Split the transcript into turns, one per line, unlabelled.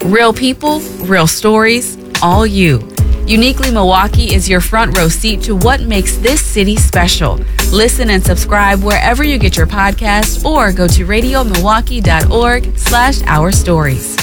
Real people, real stories, all you. Uniquely Milwaukee is your front row seat to what makes this city special. Listen and subscribe wherever you get your podcasts or go to radiomilwaukee.org/ourstories.